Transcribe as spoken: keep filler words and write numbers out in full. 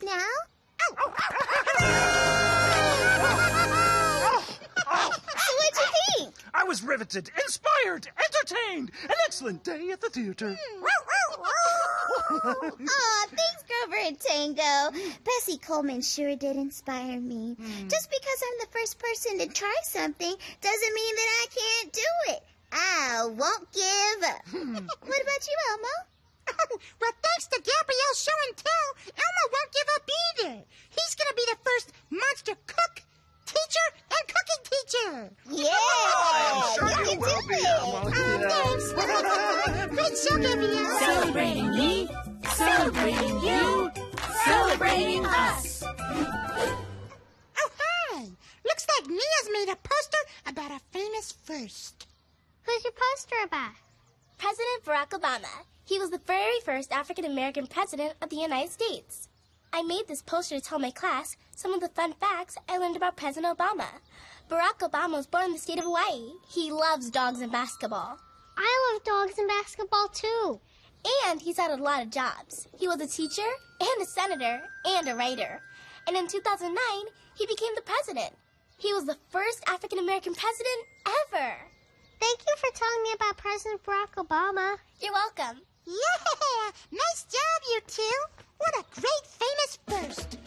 now? So what'd you think? I was riveted, inspired, entertained. An excellent day at the theater. Aw, thanks, Grover and Tango. Bessie Coleman sure did inspire me. Mm. Just because I'm the first person to try something doesn't mean that I can't do it. I won't give up. What about you, Elmo? Oh, well, thanks to Gabrielle's show and tell, Elmo won't give up either. He's going to be the first monster cook, teacher, and cooking teacher. Yeah, oh, sure you you can will do be, it. Elmo. Oh, thanks. Great show, Gabrielle. Celebrating me, celebrating you, celebrating us. Oh, hi. Looks like Mia's made a poster about a famous first. Who's your poster about? President Barack Obama. He was the very first African-American president of the United States. I made this poster to tell my class some of the fun facts I learned about President Obama. Barack Obama was born in the state of Hawaii. He loves dogs and basketball. I love dogs and basketball, too. And he's had a lot of jobs. He was a teacher and a senator and a writer. And in two thousand nine, he became the president. He was the first African-American president ever. Thank you for telling me about President Barack Obama. You're welcome. Yeah, nice job, you two. What a great famous first.